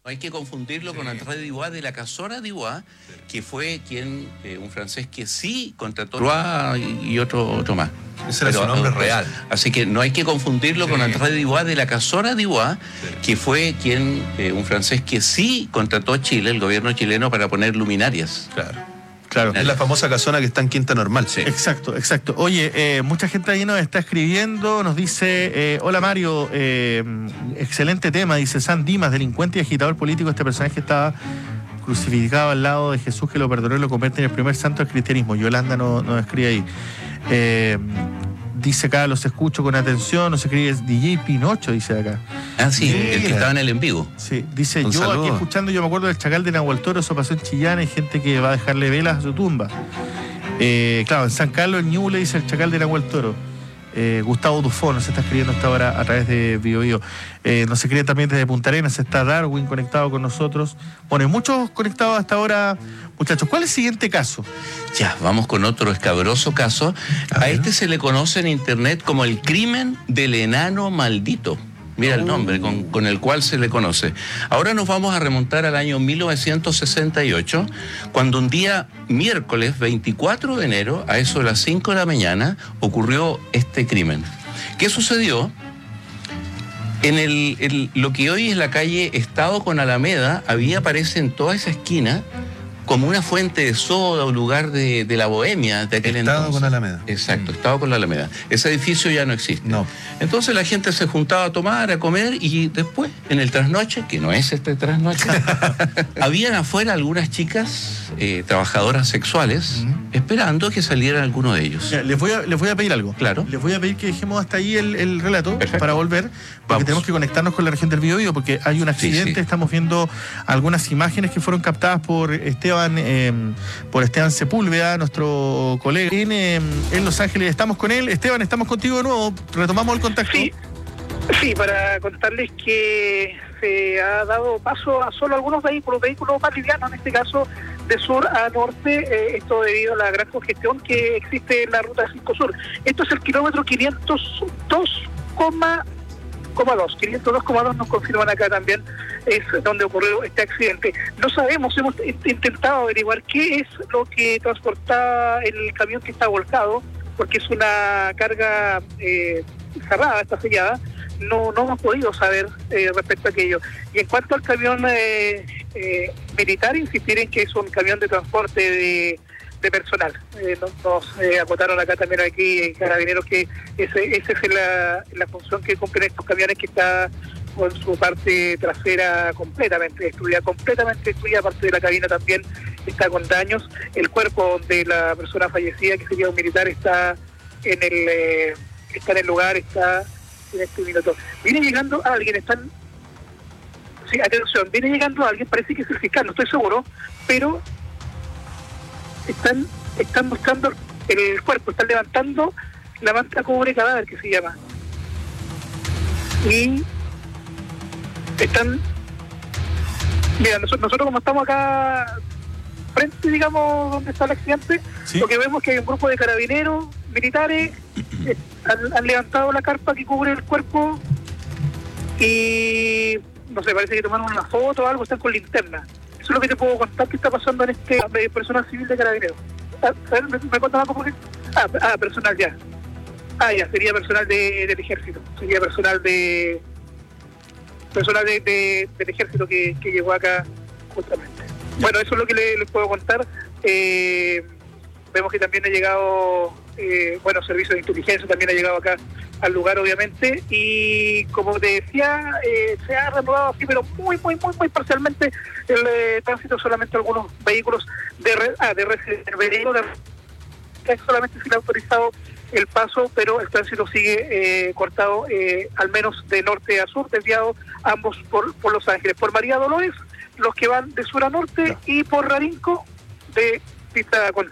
No hay que confundirlo con André Dubois de la Casora Dubois, que fue un francés que sí contrató y otro más. Ese era su nombre real. Así que no hay que confundirlo con André Dubois de la Casora Dubois, que fue un francés que sí contrató a Chile, el gobierno chileno, para poner luminarias. Claro, es la famosa casona que está en Quinta Normal. Sí. Exacto. Oye, mucha gente ahí nos está escribiendo, nos dice, hola Mario, excelente tema, dice San Dimas, delincuente y agitador político, este personaje estaba crucificado al lado de Jesús que lo perdonó y lo convierte en el primer santo del cristianismo. Yolanda nos escribe ahí. Dice acá, los escucho con atención, nos escribe DJ Pinocho, dice acá. Ah, sí, el que estaba en el en vivo. Sí, dice, yo aquí escuchando, yo me acuerdo del Chacal de Nahuel Toro, eso pasó en Chillán, hay gente que va a dejarle velas a su tumba. Claro, en San Carlos, el Ñuble, dice el Chacal de Nahuel Toro. Gustavo Dufo nos está escribiendo hasta ahora a través de BioBio. Nos escribe también desde Punta Arenas, está Darwin conectado con nosotros. Bueno, hay muchos conectados hasta ahora, muchachos. ¿Cuál es el siguiente caso? Ya, vamos con otro escabroso caso. A este se le conoce en internet como el crimen del enano maldito. Mira el nombre con el cual se le conoce. Ahora nos vamos a remontar al año 1968, cuando un día miércoles 24 de enero, a eso de las 5 de la mañana, ocurrió este crimen. ¿Qué sucedió? En lo que hoy es la calle Estado con Alameda, aparece en toda esa esquina como una fuente de soda, un lugar de la bohemia de aquel entonces. Estado con Alameda. Exacto, Estado con la Alameda. Ese edificio ya no existe. No. Entonces la gente se juntaba a tomar, a comer, y después, en el trasnoche, que no es este trasnoche, habían afuera algunas chicas, trabajadoras sexuales, esperando que salieran alguno de ellos. Ya, les voy a pedir algo. Claro. Les voy a pedir que dejemos hasta ahí el relato. Perfecto. Para volver, porque tenemos que conectarnos con la región del Biobío, porque hay un accidente. Sí. Estamos viendo algunas imágenes que fueron captadas por Esteban Sepúlveda, nuestro colega en Los Ángeles. Estamos con él. Esteban, estamos contigo de nuevo. Retomamos el contacto. Sí, para contarles que se ha dado paso a solo algunos vehículos más livianos, en este caso de sur a norte, esto debido a la gran congestión que existe en la ruta 5 Sur. Esto es el kilómetro 502,2 nos confirman acá también, es donde ocurrió este accidente. No sabemos, hemos intentado averiguar qué es lo que transporta el camión que está volcado, porque es una carga cerrada, está sellada. No hemos podido saber respecto a aquello. Y en cuanto al camión militar, insistir en que es un camión de transporte de personal. Nos acotaron acá también aquí carabineros que esa es la función que cumplen estos camiones, que está con su parte trasera completamente destruida, parte de la cabina también está con daños. El cuerpo de la persona fallecida, que sería un militar, está en el lugar, está en este minuto. Viene llegando alguien, viene llegando alguien, parece que es el fiscal, no estoy seguro, pero están buscando el cuerpo, están levantando la manta cubre cadáver, que se llama, y mira, nosotros como estamos acá frente, digamos, donde está el accidente, ¿sí? Lo que vemos es que hay un grupo de carabineros militares, han levantado la carpa que cubre el cuerpo y no sé, parece que tomaron una foto o algo, están con linterna. Eso es lo que te puedo contar que está pasando en este personal civil de carabineros. ¿Me cuentas algo por qué? Personal ya. Ya, sería personal del ejército. Sería personal del ejército que llegó acá justamente. Bueno, eso es lo que les puedo contar. Vemos que también ha llegado, servicios de inteligencia también ha llegado acá al lugar, obviamente, y como te decía, se ha reanudado así, pero muy parcialmente el tránsito. Solamente algunos vehículos solamente se le ha autorizado el paso, pero el tránsito sigue cortado, al menos de norte a sur, desviado ambos por Los Ángeles. Por María Dolores, los que van de sur a norte, y por Rarinco de pista